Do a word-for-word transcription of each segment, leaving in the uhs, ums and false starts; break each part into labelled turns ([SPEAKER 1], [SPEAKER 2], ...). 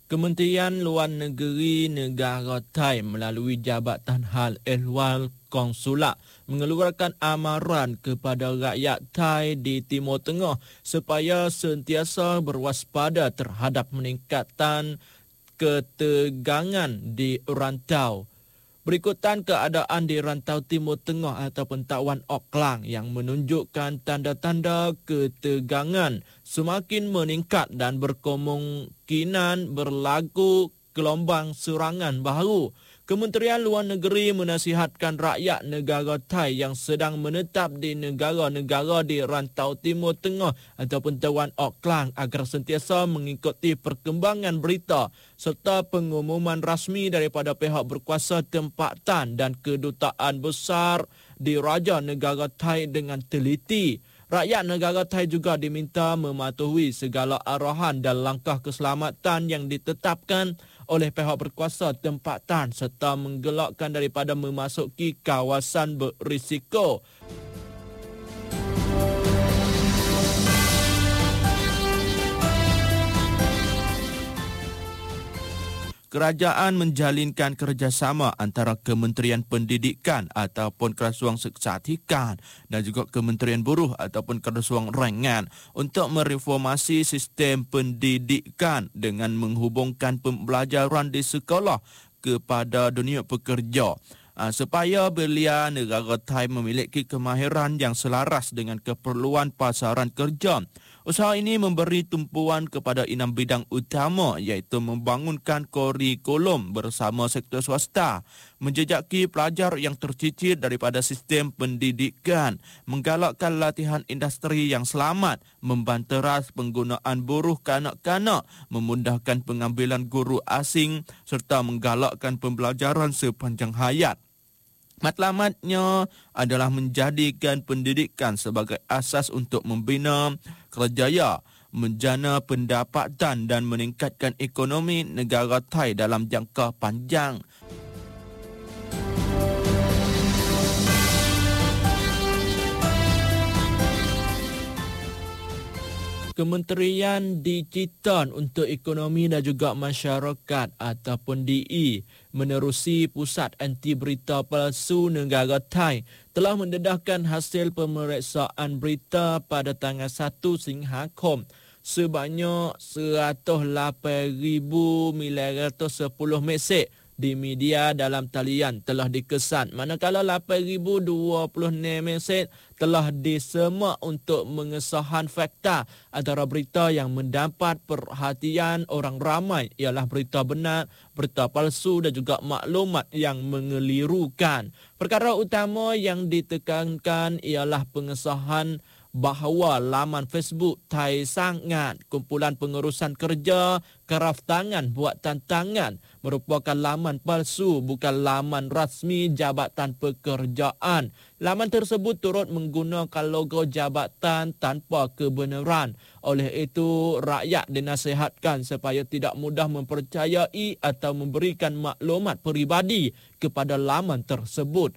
[SPEAKER 1] Kementerian Luar Negeri Negara Thai melalui Jabatan Hal Ehwal Konsulat mengeluarkan amaran kepada rakyat Thai di Timur Tengah supaya sentiasa berwaspada terhadap meningkatan ketegangan di rantau. Berikutan keadaan di rantau Timur Tengah ataupun Tawan Auckland yang menunjukkan tanda-tanda ketegangan semakin meningkat dan berkemungkinan berlaku gelombang serangan baru. Kementerian Luar Negeri menasihatkan rakyat negara Thai yang sedang menetap di negara-negara di rantau Timur Tengah ataupun Tawan Auckland agar sentiasa mengikuti perkembangan berita serta pengumuman rasmi daripada pihak berkuasa tempatan dan kedutaan besar di Raja Negara Thai dengan teliti. Rakyat negara Thai juga diminta mematuhi segala arahan dan langkah keselamatan yang ditetapkan oleh pihak berkuasa tempatan serta menggelakkan daripada memasuki kawasan berisiko. Kerajaan menjalinkan kerjasama antara Kementerian Pendidikan ataupun Krasuang Seksatikan dan juga Kementerian Buruh ataupun Krasuang Rengan untuk mereformasi sistem pendidikan dengan menghubungkan pembelajaran di sekolah kepada dunia pekerja. Supaya belia negara Thai memiliki kemahiran yang selaras dengan keperluan pasaran kerja. Usaha ini memberi tumpuan kepada enam bidang utama iaitu membangunkan kurikulum bersama sektor swasta, menjejaki pelajar yang tercicir daripada sistem pendidikan, menggalakkan latihan industri yang selamat, membanteras penggunaan buruh kanak-kanak, memudahkan pengambilan guru asing serta menggalakkan pembelajaran sepanjang hayat. Matlamatnya adalah menjadikan pendidikan sebagai asas untuk membina kerjaya, menjana pendapatan dan meningkatkan ekonomi negara Thai dalam jangka panjang. Kementerian Digital untuk Ekonomi dan juga Masyarakat ataupun D E menerusi Pusat Anti Berita Palsu Negara Thai telah mendedahkan hasil pemeriksaan berita pada tanggal satu Siнгhakom sebanyak seratus lapan ribu sembilan ratus sepuluh mesej di media dalam talian telah dikesan, manakala lapan ribu dua puluh enam mesej telah disemak untuk mengesahan fakta. Antara berita yang mendapat perhatian orang ramai ialah berita benar, berita palsu dan juga maklumat yang mengelirukan. Perkara utama yang ditekankan ialah pengesahan bahawa laman Facebook Thai Sangat, kumpulan pengurusan kerja, keraf tangan buat tantangan, merupakan laman palsu, bukan laman rasmi Jabatan Pekerjaan. Laman tersebut turut menggunakan logo jabatan tanpa kebenaran. Oleh itu, rakyat dinasihatkan supaya tidak mudah mempercayai atau memberikan maklumat peribadi kepada laman tersebut.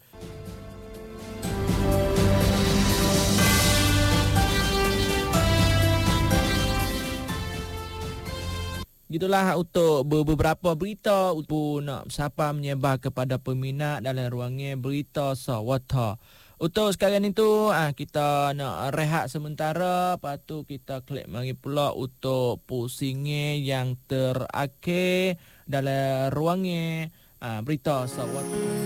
[SPEAKER 1] Gitulah untuk beberapa berita untuk nak siapa menyebar kepada peminat dalam ruangnya berita Sawata. Untuk sekarang itu kita nak rehat sementara, lepas tu kita klik mari pula untuk pusingnya yang terakhir dalam ruangnya berita Sawata.